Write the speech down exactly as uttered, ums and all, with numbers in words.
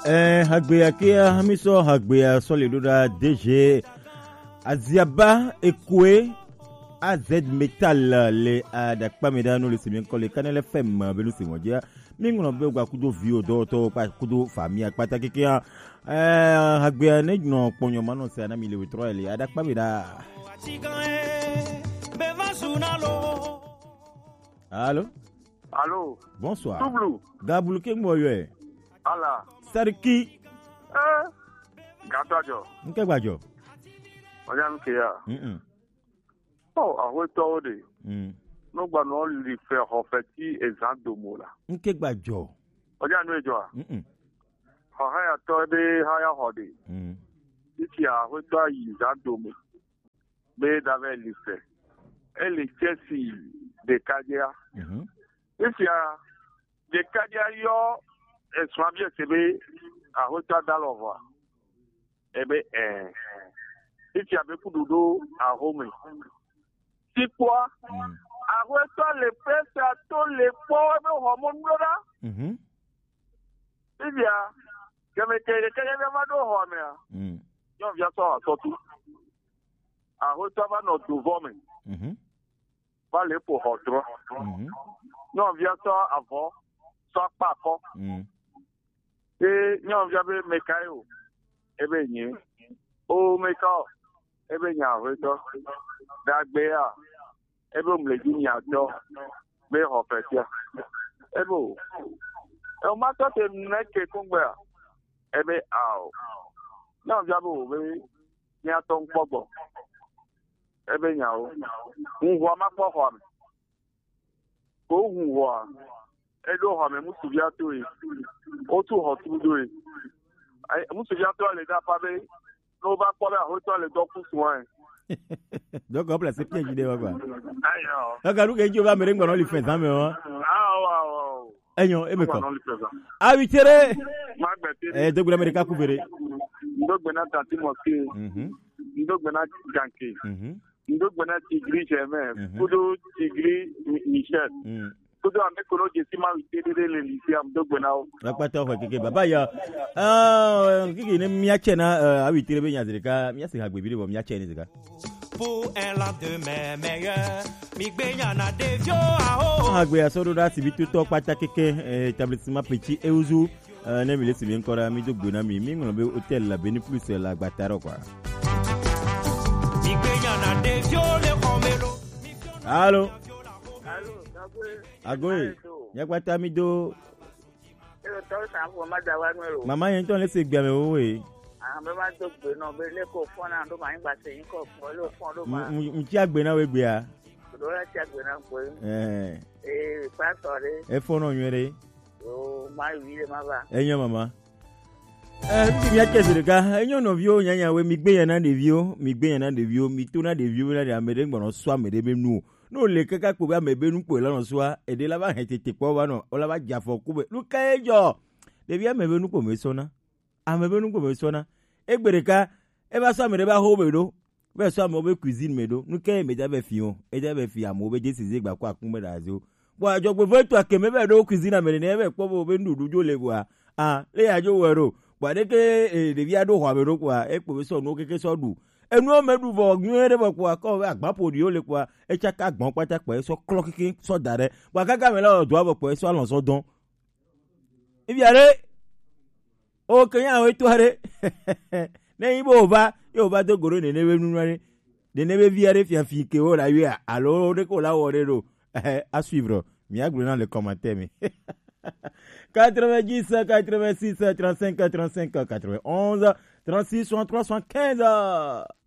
Eh, Hagbea Kia, Hamiso, Hagbea, Soliduda, D G, Aziaba, Ekwe, A Z Metal, les Adakpameda, nous le savons, quand les canaux F M, Belou Simodia, Mingon Bega Kudo Vio, Doto, Kudo, Famille, Patakia, Hagbea, non, Ponyomano, c'est un ami le trois, les Adakpameda. Allô? Allô? Bonsoir. Doublou. Gaboulou, qu'est-ce que Allah. Sarki. Eh? Gatajo. Nke gbajo. Oya nke ya. Mm. Oh, awe to de. Mm. No gba no li fe hofeti ezan domo la. Nke gbajo. Oya nu ejo a. Mm. Ha ha ya to de ha ya hode. Mm. Iki a we to yi ezan domo. Be da ve li fe. Ele chesi de kadia. Mhm. Iki a de kadia yo eswabie sebe a hota dalova. Ebe eh Iki abe kududo a home. Si quoi? A hota le presse a to le po ebe hormone brother. Mhm. Ibia keme kele kele be ma do home a. Mm. Yo via so a so tu. A hota ba no do vome. Mhm. Ba le po hotro. Mhm. Yo via so avo so pa ko. Mm. E yo via be mekayo. Ebe yin. O mekao. Ebe nya hoto. Dagbe a. Ebe omleji nya do. Be hofetia. Ebo. E ma to te neke kungbe a. Ebe ao. Yo via bo be nya to npogo. Ebe nya o. Nwa ma po ho mi. Ko huwa. Edo ha me musu bia to yi. O tu ho tu do yi. Ai musu bia to le da pa be. No ba po be ho to le do ku suwan. Donc on place piège de quoi. Ayo. Aga ru ke joba mere ngba no li fe san me wa. Ah wa wa. Enyo e me ko. Non li pesa. A witere. Ma gbete. Eh dogura America ku bere. Ndo gbena tanti moske. Mhm. Ndo gbena janke. Mhm. Ndo gbena tigri jeme. Mhm. Kudo tigri Michel. Mm. Kudo ame kono jesi ma witere le lisi am ndo gbena o. Rapata ho keke baba ya. Ah, kiki ne miache na a witere be nya zirika, miase ha gbebire bo miache ni zirika. Pour un lendemain meilleur, mi gbenyana devio aho. Agbe asodo da sibi tuto pata keke établissement petit Euzu ne mi lesi bien kora mi dogbo na mi mi ngolo be hôtel la Beni Plus la Gbataro quoi. Mi gbenyana devio le komelo. Allô? Allô, Agoye. Ya kwata mi do. e to sa fo ma da wa nwero. Mama yen ton le se gba me wo we. Ah, me ma to gbe no be le ko fon na do ma yin gba se yin ko fon lo fon do ma. Mi ti agbe na we gbe a. Do la ti agbe na ko. Eh. Eh, pa tore. E fon no nwere. O ma wi le ma ba. Enyo mama. Eh, mi ya keze ga, enyo no vio nyanya we mi gbe yan na de vio, mi gbe yan na de vio, mi to na de vio na de amede ngbono so amede be nu. No le kaka ko ba mebe nu po la no so a, e de la ba hetete po wa no, o la ba jafo ku be. Lu ka ejo. De bia mebe nu po me so na. A mebe nu po me so na. Egbereka e ba so amede ba ho be do. Be so am be cuisine me do. Nu ke me ja be fi o. E ja be fi am o be je size gba ko akun me da zo. Bo ajo gbe fo to akeme be do cuisine amede ne be po bo be ndudu jo le wa. Ah, le ajo wero. Gbade ke e de bia do ho abero kwa e pe so no keke so du enu o medu vo nyere bo kwa ko agbapo di o le kwa e chaka gbon pata pe so clock keke so dare wa gaga me lo do abo pe so alon so don ibi are o kenya we to are ne ibo ba yo ba do goro ne ne we nu are de ne be viare fia fi ke o la wi alo de ko la wo de do à suivre mi aglo dans les commentaires mais quatre-vingt-dix, quatre-vingt-six, trente-cinq, trente-cinq, quatre-vingt-onze, trente-six, soixante-trois, soixante-quinze.